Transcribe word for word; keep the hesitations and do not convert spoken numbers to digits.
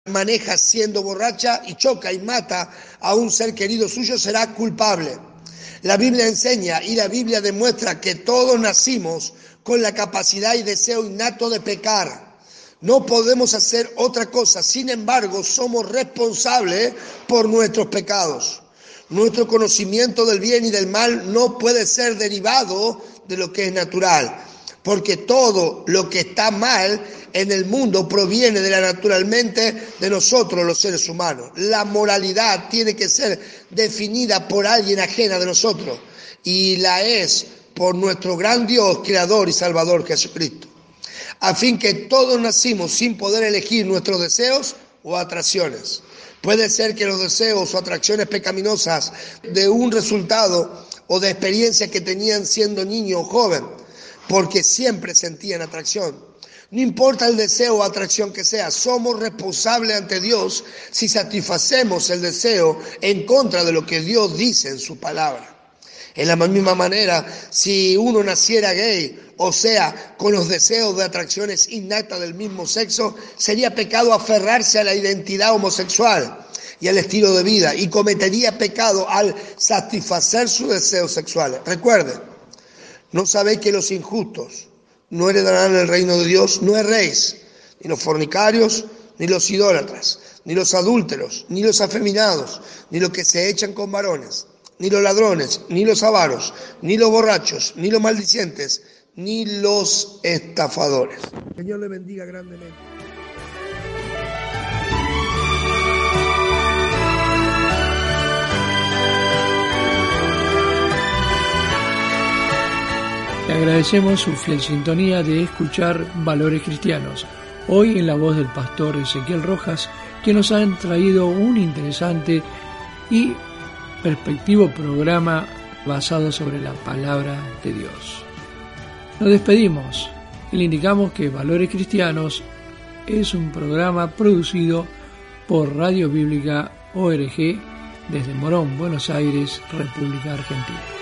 maneja siendo borracha y choca y mata a un ser querido suyo, será culpable. La Biblia enseña y la Biblia demuestra que todos nacimos con la capacidad y deseo innato de pecar. No podemos hacer otra cosa, sin embargo, somos responsables por nuestros pecados. Nuestro conocimiento del bien y del mal no puede ser derivado de lo que es natural, porque todo lo que está mal en el mundo proviene de la naturalmente de nosotros los seres humanos. La moralidad tiene que ser definida por alguien ajena de nosotros y la es por nuestro gran Dios, Creador y Salvador Jesucristo. A fin que todos nacimos sin poder elegir nuestros deseos o atracciones. Puede ser que los deseos o atracciones pecaminosas de un resultado o de experiencia que tenían siendo niño o joven, porque siempre sentían atracción. No importa el deseo o atracción que sea, somos responsables ante Dios si satisfacemos el deseo en contra de lo que Dios dice en su palabra. En la misma manera, si uno naciera gay, o sea, con los deseos de atracciones innatas del mismo sexo, sería pecado aferrarse a la identidad homosexual y al estilo de vida, y cometería pecado al satisfacer sus deseos sexuales. Recuerden, ¿no sabéis que los injustos no heredarán el reino de Dios? No erréis, ni los fornicarios, ni los idólatras, ni los adúlteros, ni los afeminados, ni los que se echan con varones, ni los ladrones, ni los avaros, ni los borrachos, ni los maldicientes, ni los estafadores. Señor le bendiga grandemente. Le agradecemos su fiel sintonía de escuchar Valores Cristianos, hoy en la voz del pastor Ezequiel Rojas, que nos han traído un interesante y perspectivo programa basado sobre la palabra de Dios. Nos despedimos y le indicamos que Valores Cristianos es un programa producido por Radio Bíblica O R G desde Morón, Buenos Aires, República Argentina.